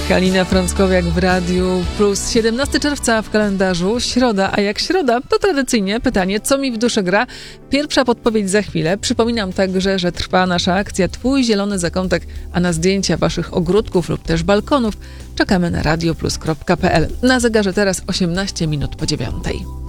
Kalina Frąckowiak w Radiu Plus. 17 czerwca w kalendarzu, środa, a jak środa, to tradycyjnie pytanie, co mi w duszy gra? Pierwsza podpowiedź za chwilę. Przypominam także, że trwa nasza akcja Twój zielony zakątek, a na zdjęcia waszych ogródków lub też balkonów czekamy na radioplus.pl. Na zegarze teraz 18 minut po 9.